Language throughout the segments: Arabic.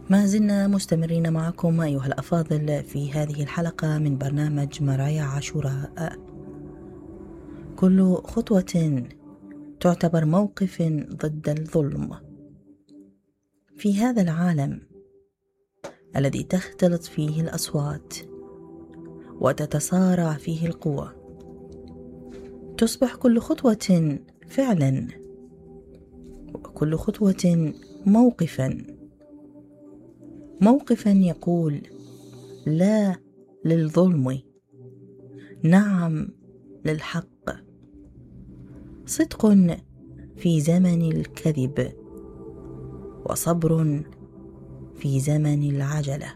ما زلنا مستمرين معكم أيها الأفاضل في هذه الحلقة من برنامج مرايا عاشوراء. كل خطوة تعتبر موقف ضد الظلم. في هذا العالم الذي تختلط فيه الأصوات وتتصارع فيه القوى، تصبح كل خطوة فعلا، وكل خطوة موقفا يقول لا للظلم، نعم للحق، صدق في زمن الكذب، وصبر في زمن العجلة.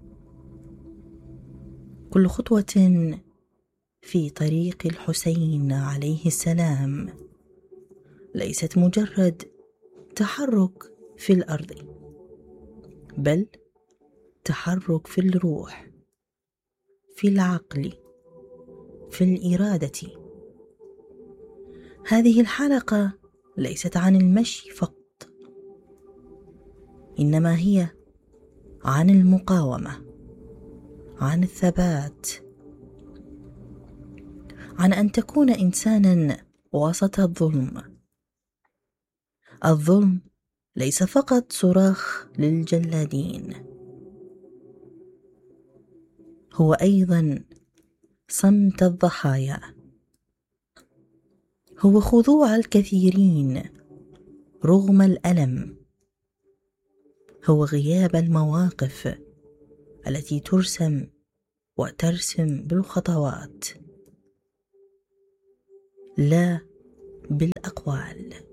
كل خطوة في طريق الحسين عليه السلام ليست مجرد تحرك في الأرض، بل تحرك في الروح، في العقل، في الإرادة. هذه الحلقة ليست عن المشي فقط، إنما هي عن المقاومة، عن الثبات، عن أن تكون إنسانا وسط الظلم. الظلم ليس فقط صراخ للجلادين، هو أيضا صمت الضحايا، هو خضوع الكثيرين رغم الألم، هو غياب المواقف التي ترسم وترسم بالخطوات لا بالأقوال.